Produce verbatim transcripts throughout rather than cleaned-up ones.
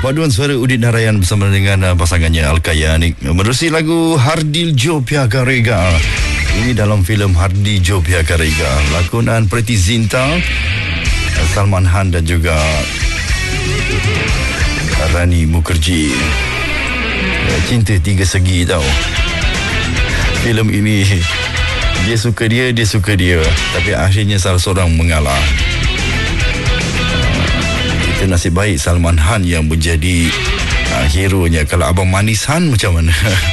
Paduan suara Udin Narayan bersama dengan uh, pasangannya Al-Kayanik menerusi lagu Hardil Jo Piaga Rega. Ini dalam filem Hardi Jo Piaga Rega, lakonan Preti Zinta, Salman Han dan juga Rani Mukherjee. Cinta tiga segi tau. Filem ini dia suka dia, dia suka dia, tapi akhirnya salah seorang mengalah. Itu nasib baik Salman Han yang menjadi uh, hero-nya. Kalau Abang Manis Han macam mana?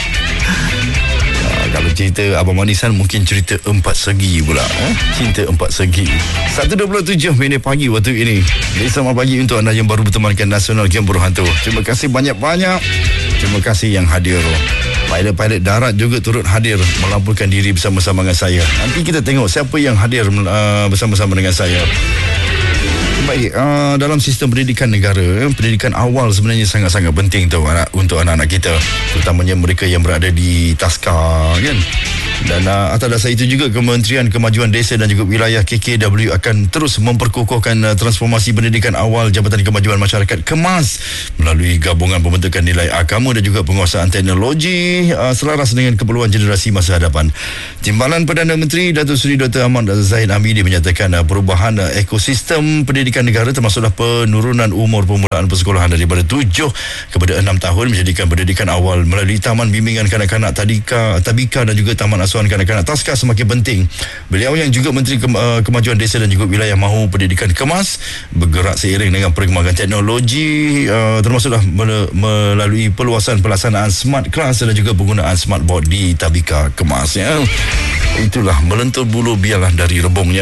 uh, kalau cerita Abang Manis Han mungkin cerita empat segi pula. Eh? Cinta empat segi. satu dua puluh tujuh minit pagi waktu ini. Jadi selamat pagi untuk anda yang baru bertemankan Nasional Game Buruh Hantu. Terima kasih banyak-banyak. Terima kasih yang hadir. Pilot-pilot darat juga turut hadir melampurkan diri bersama-sama dengan saya. Nanti kita tengok siapa yang hadir uh, bersama-sama dengan saya. Baik, uh, dalam sistem pendidikan negara, pendidikan awal sebenarnya sangat-sangat penting tu anak, untuk anak-anak kita, terutamanya mereka yang berada di taska, kan? Dan uh, atas dasar itu juga Kementerian Kemajuan Desa dan juga Wilayah K K W akan terus memperkukuhkan uh, transformasi pendidikan awal Jabatan Kemajuan Masyarakat KEMAS melalui gabungan pembentukan nilai agama dan juga penguasaan teknologi uh, selaras dengan keperluan generasi masa hadapan. Timbalan Perdana Menteri Datuk Seri Doktor Ahmad Zahid Hamidi menyatakan uh, perubahan uh, ekosistem pendidikan negara termasuklah penurunan umur permulaan persekolahan daripada tujuh kepada enam tahun menjadikan pendidikan awal melalui Taman Bimbingan Kanak-Kanak Tadika, Tabika dan juga Taman Asuhan Kanak-Kanak Taska semakin penting. Beliau yang juga Menteri Kem- uh, Kemajuan Desa dan juga Wilayah Mahu Pendidikan KEMAS bergerak seiring dengan perkembangan teknologi uh, termasuklah mel- melalui perluasan pelaksanaan smart class dan juga penggunaan smart board di Tabika KEMAS, ya. Itulah melentur bulu biarlah dari rebungnya,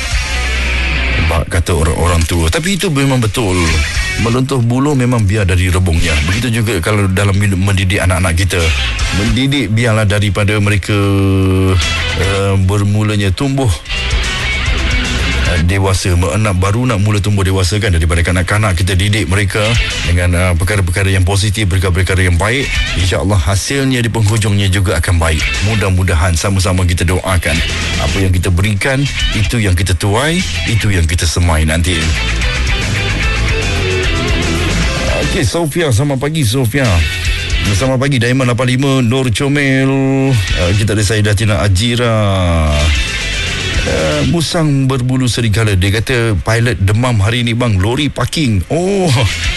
kata orang-orang tua. Tapi itu memang betul, meluntuh bulu memang biar dari rebungnya. Begitu juga kalau dalam mendidik anak-anak kita, mendidik biarlah daripada mereka uh, bermulanya tumbuh uh, dewasa, nak baru nak mula tumbuh dewasa, kan, daripada kanak-kanak kita didik mereka dengan uh, perkara-perkara yang positif, perkara-perkara yang baik, insya-Allah hasilnya di penghujungnya juga akan baik. Mudah-mudahan sama-sama kita doakan apa yang kita berikan itu yang kita tuai, itu yang kita semai nanti. Okey, Sofia, selamat pagi Sofia. Selamat pagi Daiman lapan puluh lima, Nur Comel, uh, kita ada Saidah Tina Ajira. Uh, musang berbulu serigala. Dia kata pilot demam hari ni bang, lori parking. Oh.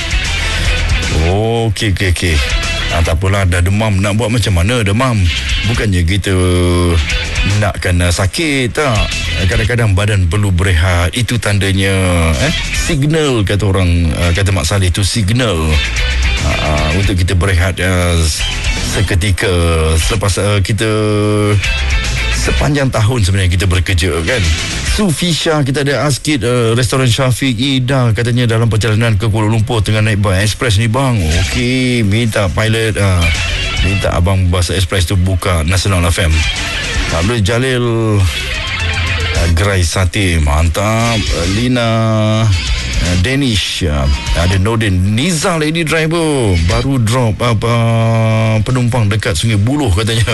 Oh, okey okey okey. Ah, tak apalah, dah demam, nak buat macam mana demam? Bukannya kita nakkan uh, sakit, tak? Kadang-kadang badan perlu berehat. Itu tandanya eh signal, kata orang, uh, kata Mak Saleh, itu signal uh, untuk kita berehat uh, seketika selepas uh, kita sepanjang tahun sebenarnya kita bekerja, kan. Sufisha, kita ada Askid, uh, restoran Syafiq Ida, katanya dalam perjalanan ke Kuala Lumpur tengah naik bas express ni bang. Okey, minta pilot uh, minta abang bas express tu buka Nasional F M. Abdul Jalil, uh, Gerai Sate, mantap. uh, Lina, uh, Danish, uh, ada Nordin, Niza lady driver baru drop apa uh, penumpang dekat Sungai Buloh katanya.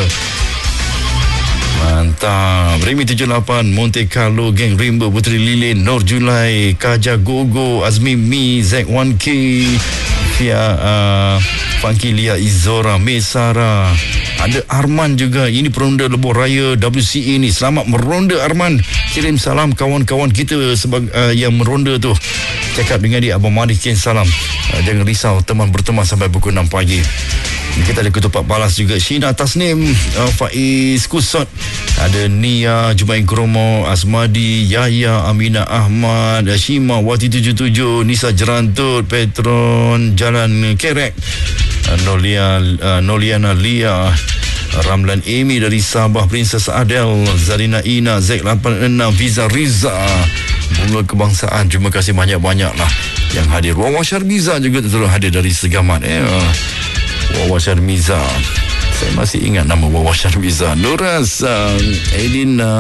Mantap. Remy tujuh lapan, Monte Carlo, Geng Rimba, Puteri Lilin, Nur Julai, Kaja Gogo, Azmi Mi, Z satu K, Fia, uh, Funky Lia Izora, Mesara. Ada Arman juga. Ini peronda lebuh raya W C A ni. Selamat meronda Arman. Kirim salam kawan-kawan kita sebagai uh, yang meronda tu. Cakap dengan dia, Abang Mari kirim salam. Uh, jangan risau, teman berteman sampai pukul enam pagi. Kita ada ketupat balas juga. Sheena Tasnim, uh, Faiz Kusot, ada Nia Jumain Kromo, Asmadi, Yahya, Amina Ahmad, Shima Wati tujuh tujuh, Nisa Jerantut, Petron Jalan Kerek, uh, Nolia, uh, Noliana Lia, Ramlan Amy dari Sabah, Princess Adel, Zarina Ina, Z lapan enam, Fiza Riza, Bunga Kebangsaan. Terima kasih banyak-banyak lah yang hadir. Wawa Syarmiza juga terus hadir dari Segamat, eh. Wawa Syarmiza, saya masih ingat nama Wawa Syarmiza. Nuras, uh, Edina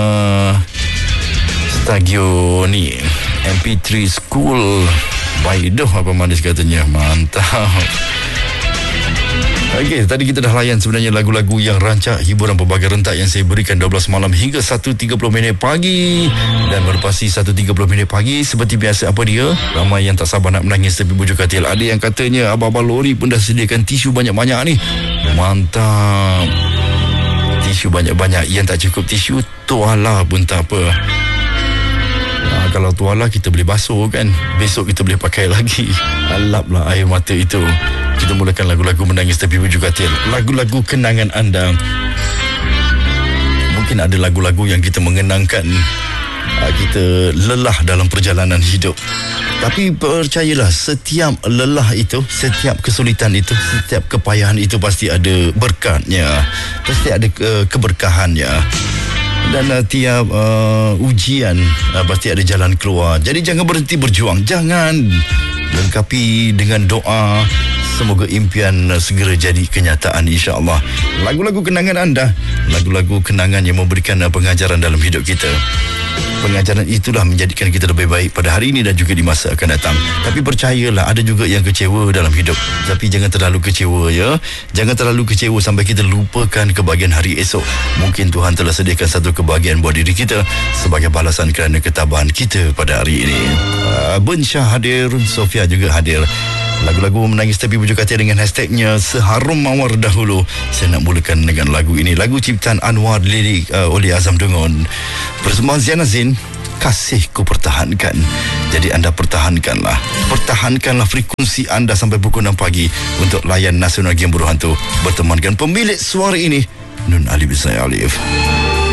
Stagio ni, M P tiga School Baidoh apa manis katanya. Mantap. Okey, tadi kita dah layan sebenarnya lagu-lagu yang rancak hiburan berbagai rentak yang saya berikan dua belas malam hingga satu tiga puluh minit pagi. Dan melepasi satu tiga puluh minit pagi, seperti biasa apa dia? Ramai yang tak sabar nak menangis tepi bujur katil. Ada yang katanya abang-abang lori pun dah sediakan tisu banyak-banyak ni. Mantap. Tisu banyak-banyak. Yang tak cukup tisu, tuala pun tak apa. Ha, kalau tuala kita boleh basuh kan, besok kita boleh pakai lagi. Alaplah air mata itu. Kita mulakan lagu-lagu menangis tepi bujur katil. Lagu-lagu kenangan anda. Mungkin ada lagu-lagu yang kita mengenangkan uh, kita lelah dalam perjalanan hidup. Tapi percayalah, setiap lelah itu, setiap kesulitan itu, setiap kepayahan itu pasti ada berkatnya, pasti ada uh, keberkahannya. Dan uh, tiap uh, ujian uh, pasti ada jalan keluar. Jadi jangan berhenti berjuang. Jangan. Lengkapi dengan doa. Semoga impian segera jadi kenyataan, insya-Allah. Lagu-lagu kenangan anda, lagu-lagu kenangan yang memberikan pengajaran dalam hidup kita. Pengajaran itulah menjadikan kita lebih baik pada hari ini dan juga di masa akan datang. Tapi percayalah, ada juga yang kecewa dalam hidup. Tapi jangan terlalu kecewa, ya. Jangan terlalu kecewa sampai kita lupakan kebahagiaan hari esok. Mungkin Tuhan telah sediakan satu kebahagiaan buat diri kita sebagai balasan kerana ketabahan kita pada hari ini. Uh, Ben Syah hadir, Sofia juga hadir. Lagu-lagu menangis tepi bujur katil dengan hashtagnya Seharum Mawar Dahulu. Saya nak mulakan dengan lagu ini. Lagu ciptaan Anwar, lirik uh, oleh Azam Dungun. Persembahan Ziana Zain, Kasihku Pertahankan. Jadi anda pertahankanlah. Pertahankanlah frekuensi anda sampai pukul enam pagi untuk layan Nasional Game Buruh Hantu. Bertemankan pemilik suara ini, Nun Alif bin Alif.